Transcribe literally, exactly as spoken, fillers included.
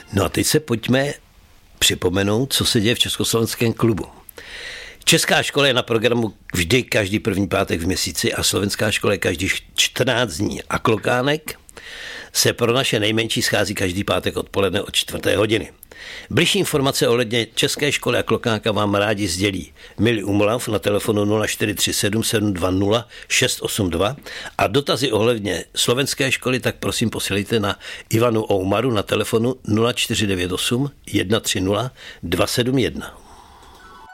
No a teď se pojďme připomenout, co se děje v Československém klubu. Česká škola je na programu vždy každý první pátek v měsíci a slovenská škola je každý čtrnáct dní. A Klokánek se pro naše nejmenší schází každý pátek odpoledne od čtvrté hodiny. Bližší informace ohledně České školy a Klokánka vám rádi sdělí Mili Umlav na telefonu nula čtyři tři sedm sedm dva nula šest osm dva a dotazy ohledně slovenské školy tak prosím posílejte na Ivanu Oumaru na telefonu nula čtyři devět osm jedna tři nula dva sedm jedna.